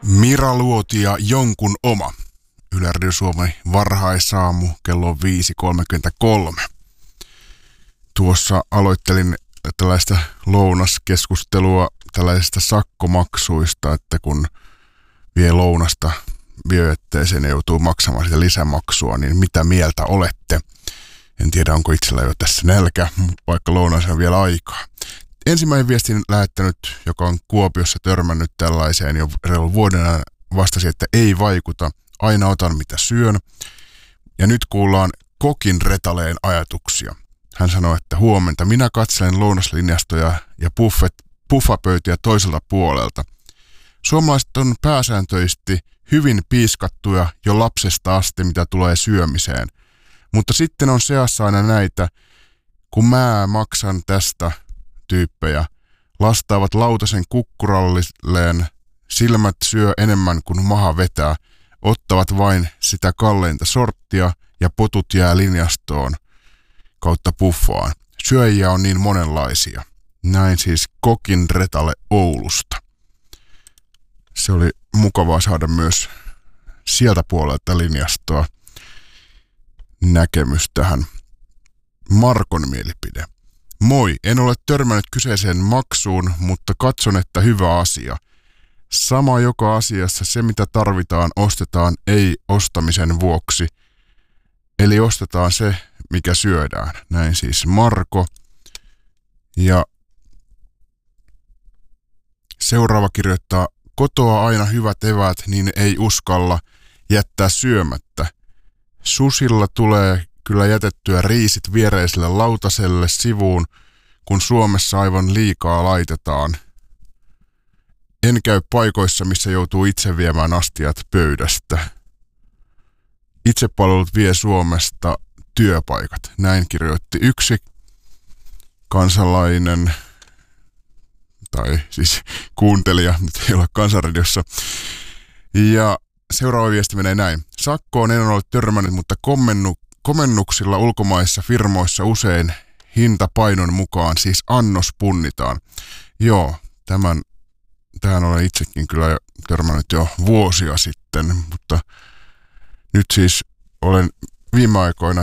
Mira Luoti ja Jonkun oma. Yle Radio Suomi varhaisaamu kello 5.33. Tuossa aloittelin tällaista lounaskeskustelua tällaisista sakkomaksuista, että kun vie lounasta biojetteeseen ja joutuu maksamaan sitä lisämaksua, niin mitä mieltä olette? En tiedä, onko itsellä jo tässä nälkä, vaikka lounaaseen on vielä aikaa. Ensimmäinen viestin lähettänyt, joka on Kuopiossa törmännyt tällaiseen jo reilun vuoden, vastasi, että ei vaikuta, aina otan mitä syön. Ja nyt kuullaan kokin retaleen ajatuksia. Hän sanoi, että huomenta, minä katselen lounaslinjastoja ja puffapöytiä toiselta puolelta. Suomalaiset on pääsääntöisesti hyvin piiskattuja jo lapsesta asti, mitä tulee syömiseen. Mutta sitten on seassa aina näitä, kun mä maksan tästä tyyppejä, lastaavat lautasen kukkuralleen, silmät syö enemmän kuin maha vetää, ottavat vain sitä kalleinta sorttia ja potut jää linjastoon kautta puffaan. Syöjiä on niin monenlaisia. Näin siis Kokin Retale Oulusta. Se oli mukavaa saada myös sieltä puolelta linjastoa näkemys tähän. Markon mielipide. Moi, en ole törmännyt kyseiseen maksuun, mutta katson, että hyvä asia. Sama joka asiassa, se mitä tarvitaan, ostetaan ei ostamisen vuoksi. Eli ostetaan se, mikä syödään. Näin siis Marko. Ja seuraava kirjoittaa, kotoa aina hyvät eväät, niin ei uskalla jättää syömättä. Susilla tulee kyllä jätettyä riisit viereiselle lautaselle sivuun, kun Suomessa aivan liikaa laitetaan. En käy paikoissa, missä joutuu itse viemään astiat pöydästä. Itsepalvelut vie Suomesta työpaikat. Näin kirjoitti yksi kansalainen, tai siis kuuntelija, nyt ei ole Kansanradiossa. Ja seuraava viesti menee näin. Sakkoon en ole törmännyt, mutta komennuksilla ulkomaissa firmoissa usein hintapainon mukaan, siis annos punnitaan. Joo, tähän olen itsekin kyllä törmännyt jo vuosia sitten, mutta nyt siis olen viime aikoina